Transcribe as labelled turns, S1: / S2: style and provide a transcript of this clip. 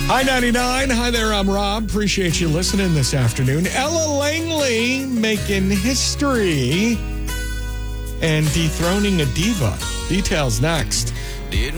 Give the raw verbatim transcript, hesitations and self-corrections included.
S1: Hi, ninety-nine. Hi there, I'm Rob. Appreciate you listening this afternoon. Ella Langley making history and dethroning a diva. Details next.